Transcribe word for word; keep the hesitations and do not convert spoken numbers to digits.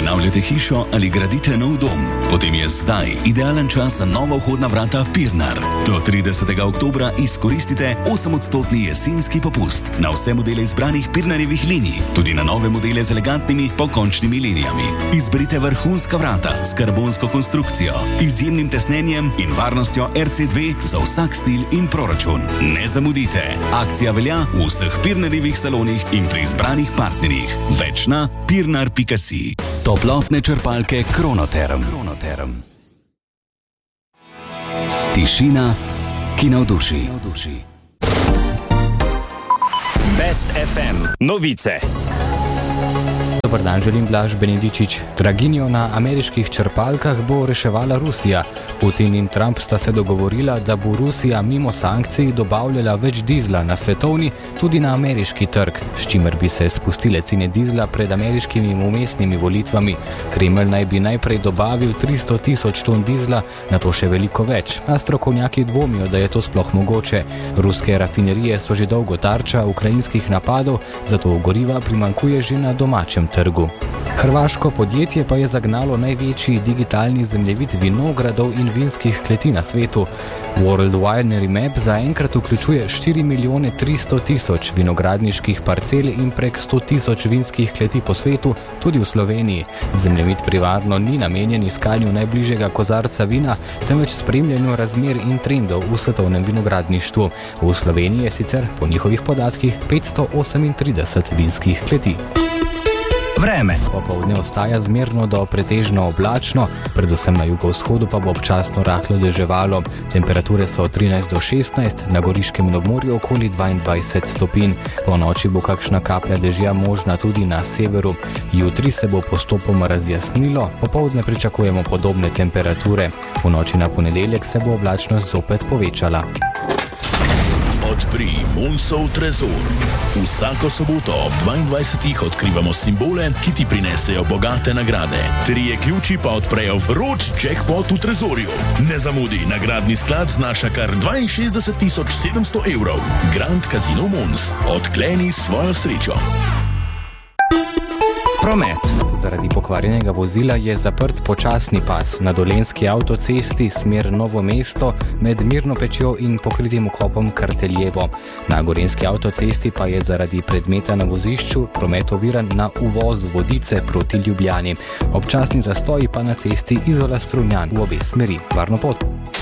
Prenavljate hišo ali gradite nov dom? Potem je zdaj idealen čas za nova vhodna vrata Pirnar. Do tridesetega oktobra izkoristite osemodstotni jesenski popust na vse modele izbranih Pirnarjevih linij, tudi na nove modele z elegantnimi pokončnimi linijami. Izberite vrhunska vrata s karbonsko konstrukcijo, izjemnim tesnenjem in varnostjo R C dve za vsak stil in proračun. Ne zamudite! Akcija velja v vseh Pirnarjevih salonih in pri izbranih partnerjih. Več na pirnar pika si. Toplotne črpalke Kronoterm. Kronoterm. Tišina, ki navduši. Best F M. Novice. Dobar dan, želim Blaž Benedičič. Draginjo na ameriških črpalkah bo reševala Rusija. Putin in Trump sta se dogovorila, da bo Rusija mimo sankcij dobavljala več dizla na svetovni, tudi na ameriški trg, s čimer bi se spustile cene dizla pred ameriškimi umestnimi volitvami. Kremelj naj bi najprej dobavil tristo tisoč ton dizla, nato še veliko več, a strokovnjaki dvomijo, da je to sploh mogoče. Ruske rafinerije so že dolgo tarča ukrajinskih napadov, zato goriva primanjkuje že na domačem trgu. Hrvaško podjetje pa je zagnalo največji digitalni zemljevid vinogradov in vinskih kleti na svetu. World Winery Map zaenkrat vključuje štiri milijone tristo tisoč vinogradniških parcel in prek sto tisoč vinskih kleti po svetu, tudi v Sloveniji. Zemljevid primarno ni namenjen iskanju najbližjega kozarca vina, temveč spremljanju razmer in trendov v svetovnem vinogradništvu. V Sloveniji je sicer po njihovih podatkih petsto osemintrideset vinskih kleti. Vreme. Popoldne ostaja zmerno do pretežno oblačno, predvsem na jugovzhodu pa bo občasno rahlo deževalo. Temperature so od trinajst do šestnajst, na Goriškem in obmorju okoli dvaindvajset stopinj. Po noči bo kakšna kaplja dežja možna tudi na severu. Jutri se bo postopoma razjasnilo, popoldne pričakujemo podobne temperature. V noči na ponedeljek se bo oblačnost zopet povečala. Odpri Munsov trezor. Vsako soboto ob dvaindvajsetih odkrivamo simbole, ki ti prinesejo bogate nagrade. Trije ključi pa odprejo vroč jackpot v trezorju. Ne zamudi, nagradni sklad znaša kar dvainšestdeset tisoč sedemsto evrov. Grand Casino Muns. Odkleni svojo srečo. Promet. Zaradi pokvarjenega vozila je zaprt počasni pas na Dolenjski avtocesti smer Novo mesto med Mirno Pečjo in pokritim vkopom Karteljevo. Na Gorenjski avtocesti pa je zaradi predmeta na vozišču promet oviran na uvozu Vodice proti Ljubljani. Občasni zastoji pa na cesti Izola Strunjan v obe smeri. Varno pot!